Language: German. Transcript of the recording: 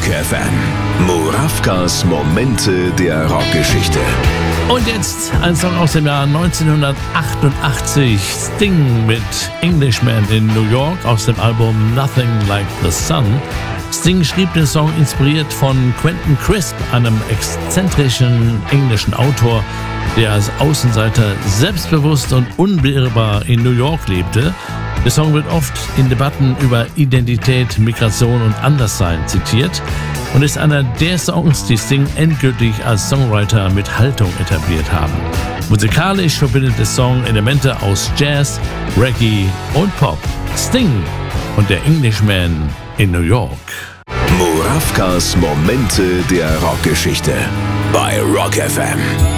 Rock FM. Murawkas Momente der Rockgeschichte. Und jetzt ein Song aus dem Jahr 1988. Sting mit Englishman in New York aus dem Album Nothing Like the Sun. Sting schrieb den Song inspiriert von Quentin Crisp, einem exzentrischen englischen Autor, der als Außenseiter selbstbewusst und unbeirrbar in New York lebte. Der Song wird oft in Debatten über Identität, Migration und Anderssein zitiert und ist einer der Songs, die Sting endgültig als Songwriter mit Haltung etabliert haben. Musikalisch verbindet der Song Elemente aus Jazz, Reggae und Pop. Sting und der Englishman in New York. Murawkas Momente der Rockgeschichte bei Rock FM.